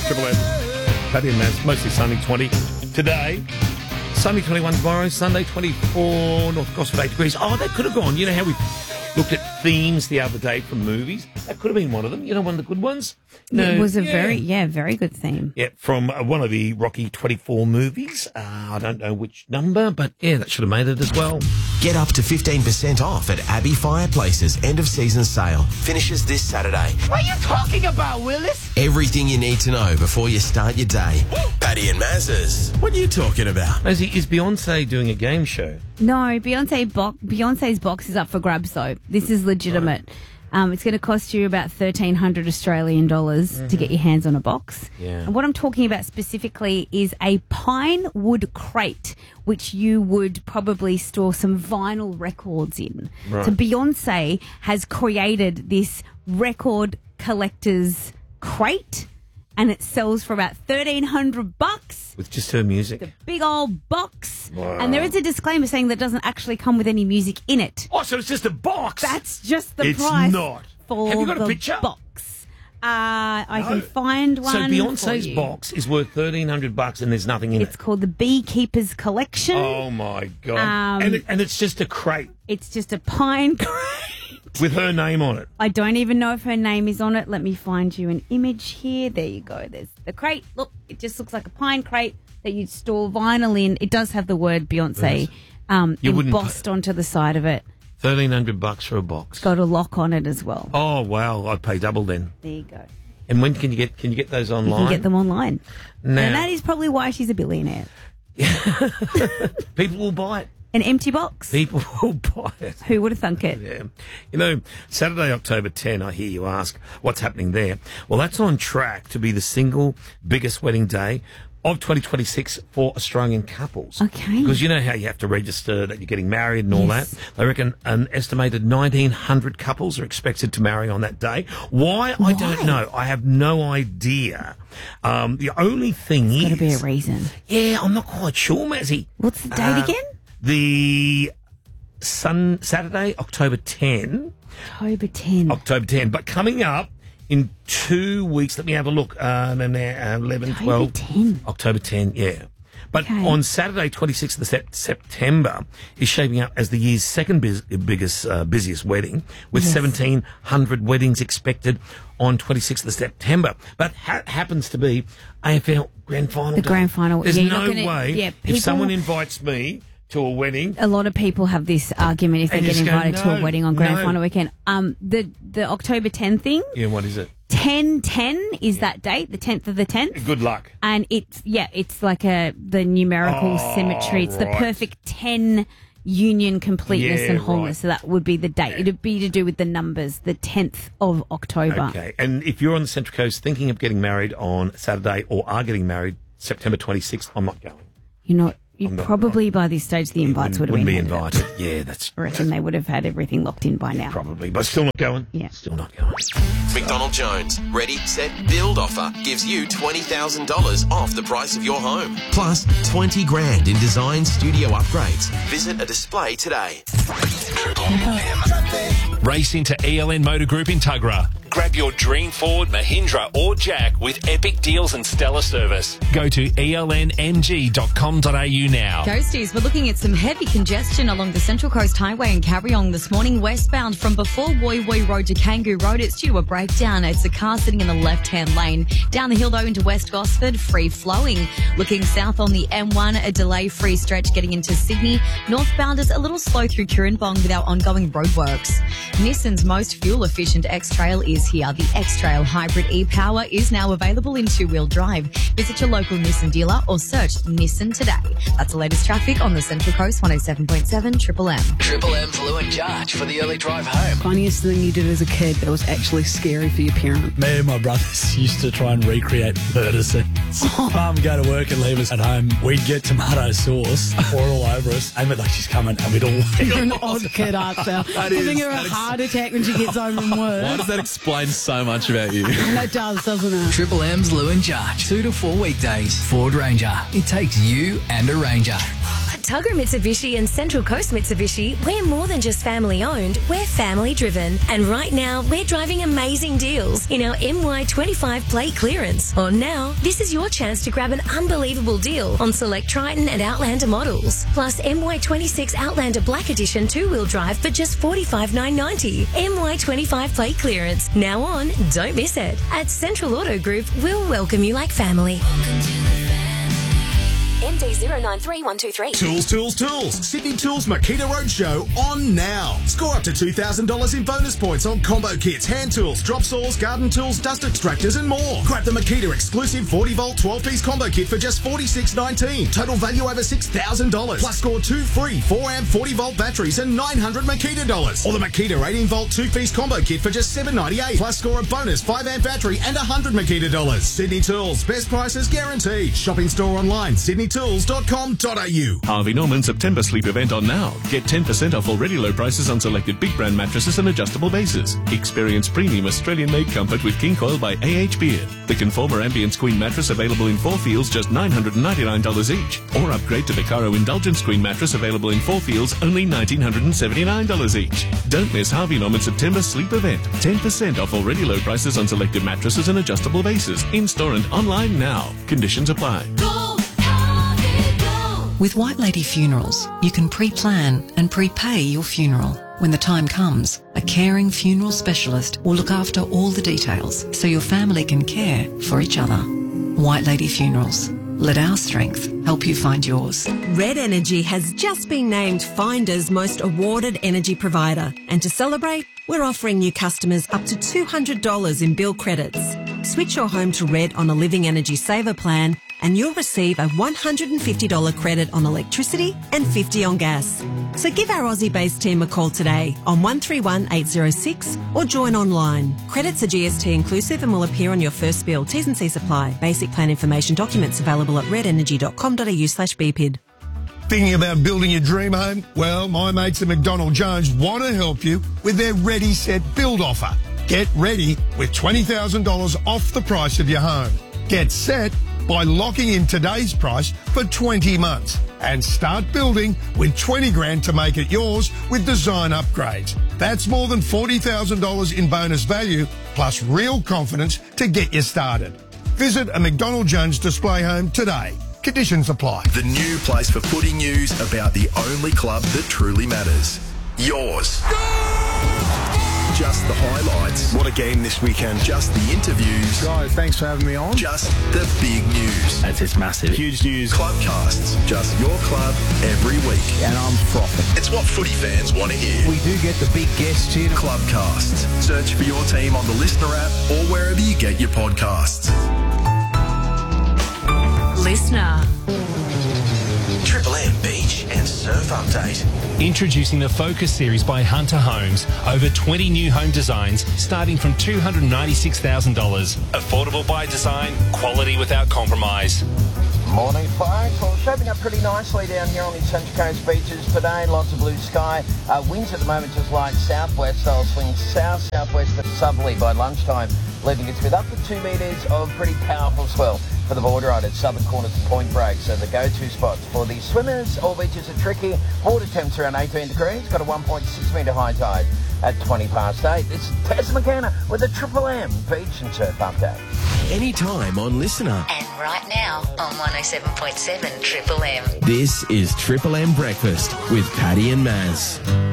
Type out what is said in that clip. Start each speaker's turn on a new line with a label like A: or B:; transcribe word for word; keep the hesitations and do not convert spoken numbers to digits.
A: Triple M. Paddy and Maz, mostly sunny, twenty. Today, sunny, twenty-one tomorrow. Sunday, twenty-four. North Gosford, eight degrees. Oh, that could have gone. You know how we looked at themes the other day from movies? That could have been one of them. You know, one of the good ones? No,
B: it was a
A: yeah.
B: very, yeah, very good theme.
A: Yeah, from uh, one of the Rocky twenty-four movies. Uh, I don't know which number, but yeah, that should have made it as well.
C: Get up to fifteen percent off at Abbey Fireplace's end-of-season sale. Finishes this Saturday.
D: What are you talking about, Willis?
C: Everything you need to know before you start your day. Paddy and Maz's. What are you talking about?
A: Mazzy, is Beyonce doing a game show?
B: No, Beyonce bo- Beyonce's box is up for grabs, though. This is legitimate. Um, it's going to cost you about thirteen hundred Australian dollars mm-hmm. to get your hands on a box.
A: Yeah.
B: And what I'm talking about specifically is a pine wood crate, which you would probably store some vinyl records in.
A: Right.
B: So Beyonce has created this record collector's crate, and it sells for about thirteen hundred bucks.
A: With just her music?
B: The big old box.
A: Wow.
B: And there is a disclaimer saying that it doesn't actually come with any music in it.
A: Oh, so it's just a box?
B: That's just the
A: it's
B: price
A: not.
B: for
A: Have you got
B: the
A: a picture?
B: box. Uh, I
A: No.
B: can find one.
A: So
B: for
A: Beyonce's
B: you.
A: box is worth thirteen hundred bucks and there's nothing in
B: It's
A: it.
B: called the Beekeeper's Collection.
A: Oh, my God.
B: Um,
A: and, it, and it's just a crate
B: It's just a pine crate.
A: with her name on it.
B: I don't even know if her name is on it. Let me find you an image here. There you go. There's the crate. Look, it just looks like a pine crate that you'd store vinyl in. It does have the word Beyonce um,
A: You wouldn't
B: embossed
A: pay-
B: onto the side of it.
A: thirteen hundred bucks for a box.
B: Got a lock on it as well.
A: Oh, wow. I'd pay double then.
B: There you go.
A: And when can you get can you get those online?
B: You can get them online.
A: Now,
B: And that is probably why she's a billionaire.
A: people will buy it.
B: An empty box.
A: People will buy it.
B: Who would have thunk it?
A: Yeah. You know, Saturday, October tenth, I hear you ask, what's happening there? Well, that's on track to be the single biggest wedding day of twenty twenty-six for Australian couples.
B: Okay.
A: Because you know how you have to register that you're getting married and all
B: Yes.
A: that. They reckon an estimated nineteen hundred couples are expected to marry on that day. Why? I don't know. I have no idea. Um, the only thing is...
B: Got to be a reason.
A: Yeah, I'm not quite sure, Mazzy.
B: What's the date
A: Uh,
B: again?
A: The sun Saturday, October tenth.
B: October tenth.
A: October tenth. But coming up in two weeks, let me have a look. Um, and now, eleven,
B: October
A: twelve.
B: tenth.
A: October tenth, yeah. But
B: Okay.
A: on Saturday, twenty-sixth of Sep- September, is shaping up as the year's second biz- biggest, uh, busiest wedding, with
B: Yes.
A: seventeen hundred weddings expected on twenty-sixth of September. But ha- happens to be A F L Grand Final
B: The
A: day.
B: grand final.
A: There's
B: Yeah, you're not
A: no
B: gonna-
A: way,
B: yeah,
A: if
B: people-
A: someone invites me to a wedding...
B: A lot of people have this argument if they
A: And
B: get
A: just go,
B: invited to a
A: no,
B: wedding on grand
A: no.
B: final weekend. Um, the the October tenth thing,
A: Yeah, what is it?
B: ten ten is that date, the tenth of the tenth.
A: Good luck.
B: And it's, yeah, it's like a the numerical
A: Oh,
B: symmetry. It's the
A: right.
B: perfect ten union completeness
A: Yeah,
B: and wholeness.
A: right.
B: So that would be the date. It'd be to do with the numbers, the tenth of October.
A: Okay. And if you're on the Central Coast thinking of getting married on Saturday or are getting married September twenty-sixth, I'm not going.
B: You're not, you
A: I'm not-
B: probably by this stage the invites would
A: Wouldn't,
B: have
A: wouldn't
B: been
A: be
B: handed out.
A: invited. Yeah, that's
B: I reckon they would have had everything locked in by now.
A: probably. But still not going.
B: Yeah.
A: Still not going.
C: McDonald Jones Ready, Set, Build offer gives you twenty thousand dollars off the price of your home. Plus twenty grand in design studio upgrades. Visit a display today.
E: Race into E L N Motor Group in Tuggerah. Grab your dream Ford, Mahindra or Jack with epic deals and stellar service. Go to E L N M G dot com dot a u now.
F: Coasties, we're looking at some heavy congestion along the Central Coast Highway in Carryong this morning, westbound from before Woy Woy Road to Kangaroo Road. It's due a breakdown. It's a car sitting in the left-hand lane. Down the hill, though, into West Gosford, free-flowing. Looking south on the M one, a delay-free stretch getting into Sydney. Northbound is a little slow through Kirrinbong with our ongoing roadworks. Nissan's most fuel-efficient X-Trail is here. The X-Trail Hybrid e-Power is now available in two-wheel drive. Visit your local Nissan dealer or search Nissan today. That's the latest traffic on the Central Coast, one oh seven point seven Triple M.
D: Triple M's Lou and Jarge for the early drive home.
G: Funniest thing you did as a kid that was actually scary for your parent?
H: Me and my brothers used to try and recreate murder scenes. Mum go to work and leave us at home. We'd get tomato sauce, pour it all over us, and we'd like, she's coming, and we'd all...
G: You're an odd kid, aren't you? Giving her a heart attack when she gets home from work.
I: Why does that explain so much about you?
G: And it does, doesn't it?
D: Triple M's Lou and Jarge. Two to four weekdays. Ford Ranger. It takes you and a Ranger.
J: Tuggerah Mitsubishi and Central Coast Mitsubishi, we're more than just family owned, we're family driven. And right now, we're driving amazing deals in our M Y twenty-five plate clearance. Or now, this is your chance to grab an unbelievable deal on select Triton and Outlander models. Plus M Y twenty-six Outlander Black Edition two-wheel drive for just forty-five thousand nine hundred ninety dollars. M Y twenty-five plate clearance. Now on, don't miss it. At Central Auto Group, we'll welcome you like family. M D zero nine three one two three.
K: Tools, Tools, Tools. Sydney Tools Makita Roadshow on now. Score up to two thousand dollars in bonus points on combo kits, hand tools, drop saws, garden tools, dust extractors and more. Grab the Makita exclusive forty volt twelve piece combo kit for just forty-six nineteen. Total value over six thousand dollars. Plus score two free four amp forty volt batteries and nine hundred Makita dollars. Or the Makita eighteen volt two piece combo kit for just seven ninety-eight. Plus score a bonus five amp battery and one hundred Makita dollars. Sydney Tools. Best prices guaranteed. Shopping store online. Sydney tools dot com dot a u.
L: Harvey Norman September sleep event on now. Get ten percent off already low prices on selected big brand mattresses and adjustable bases. Experience premium Australian-made comfort with King Coil by A H Beard. The Conformer Ambience Queen mattress available in four feels just nine hundred ninety-nine dollars each. Or upgrade to the Caro Indulgence Queen mattress available in four feels only one thousand nine hundred seventy-nine dollars each. Don't miss Harvey Norman September sleep event. ten percent off already low prices on selected mattresses and adjustable bases. In-store and online now. Conditions apply.
M: With White Lady Funerals, you can pre-plan and prepay your funeral. When the time comes, a caring funeral specialist will look after all the details so your family can care for each other. White Lady Funerals. Let our strength help you find yours.
N: Red Energy has just been named Finder's most awarded energy provider. And to celebrate, we're offering new customers up to two hundred dollars in bill credits. Switch your home to Red on a Living Energy Saver plan and you'll receive a one hundred fifty dollars credit on electricity and fifty dollars on gas. So give our Aussie-based team a call today on one three one eight zero six or join online. Credits are G S T inclusive and will appear on your first bill. T's and C's apply. Basic plan information documents available at red energy dot com dot a u slash b p i d.
O: Thinking about building your dream home? Well, my mates at McDonald Jones want to help you with their Ready, Set, Build offer. Get ready with twenty thousand dollars off the price of your home. Get set by locking in today's price for twenty months and start building with twenty grand to make it yours with design upgrades. That's more than forty thousand dollars in bonus value plus real confidence to get you started. Visit a McDonald Jones display home today. Conditions apply.
P: The new place for footy news about the only club that truly matters. Yours. Just the highlights.
Q: What a game this weekend.
P: Just the interviews.
Q: Guys, thanks for having me on.
P: Just the big news.
Q: That's it's massive. Huge news.
P: Clubcasts. Just your club every week.
Q: And I'm frothing.
P: It's what footy fans want to hear.
Q: We do get the big guests here.
P: Clubcasts. Search for your team on the Listener app or wherever you get your podcasts.
J: Listener.
C: Triple M Beach and Surf Update.
E: Introducing the Focus series by Hunter Homes. Over twenty new home designs starting from two hundred ninety-six thousand dollars. Affordable by design, quality without compromise.
R: Morning, folks. Well, shaping up pretty nicely down here on the Central Coast beaches today. Lots of blue sky. Uh, winds at the moment just light southwest. They'll swing south-southwest but southerly by lunchtime, leaving us with up to two metres of pretty powerful swell for the border right at southern corners of Point Break. So the go-to spots for the swimmers. All beaches are tricky. Water temps around eighteen degrees. Got a one point six metre high tide at twenty past eight. It's Tess McKenna with a Triple M Beach and Surf Update.
C: Anytime on Listener.
S: And right now on one oh seven point seven Triple M.
C: This is Triple M Breakfast with Paddy and Maz.